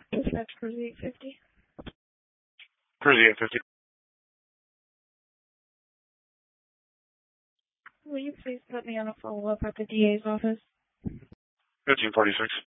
Dispatch Cruise 850. Cruise 850. Will you please put me on a follow-up at the DA's office? 1546.